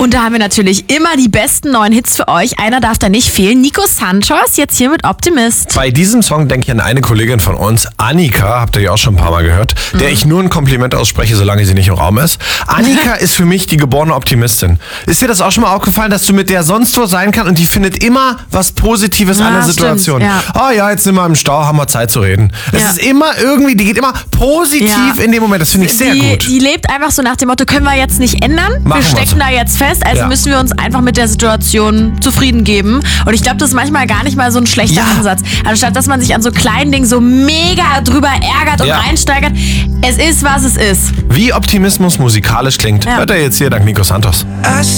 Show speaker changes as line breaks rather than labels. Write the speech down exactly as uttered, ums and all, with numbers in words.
Und da haben wir natürlich immer die besten neuen Hits für euch. Einer darf da nicht fehlen. Nico Santos, jetzt hier mit Optimist.
Bei diesem Song denke ich an eine Kollegin von uns, Annika, habt ihr ja auch schon ein paar Mal gehört, mhm. der ich nur ein Kompliment ausspreche, solange sie nicht im Raum ist. Annika ist für mich die geborene Optimistin. Ist dir das auch schon mal aufgefallen, dass du mit der sonst wo sein kannst und die findet immer was Positives
ja,
an der Situation?
Ja.
Oh ja, jetzt sind wir im Stau, haben wir Zeit zu reden. Es ja. ist immer irgendwie, die geht immer positiv ja. in dem Moment. Das finde ich sehr
die,
gut.
Die lebt einfach so nach dem Motto, können wir jetzt nicht ändern.
Machen
wir stecken
wir's.
da jetzt fest, also
ja.
müssen wir uns einfach mit der Situation zufrieden geben. Und ich glaube, das ist manchmal gar nicht mal so ein schlechter
ja.
Ansatz. Anstatt, dass man sich an so kleinen Dingen so mega drüber ärgert und
ja.
reinsteigert. Es ist, was es ist.
Wie Optimismus musikalisch klingt, ja. hört er jetzt hier dank Nico Santos.